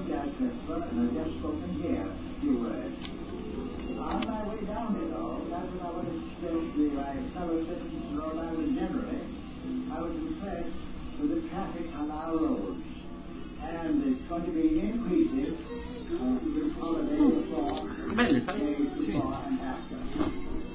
Christopher, and I've just spoken here a few words. On my way down here, though, that's what I wanted to say to my fellow citizens in Rhode Island generally. I was impressed with the traffic on our roads. And it's going to be increasing this holiday before, days before and after.